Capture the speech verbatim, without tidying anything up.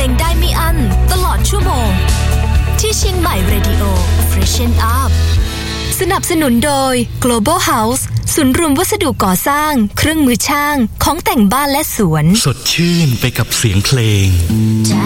งได้ไม่อั้นตลอดชั่วโมงที่เชียงใหม่ Radio Freshen Up สนับสนุนโดย Global House ศูนย์รวมวัสดุก่อสร้างเครื่องมือช่างของแต่งบ้านและสวนสดชื่นไปกับเสียงเพลง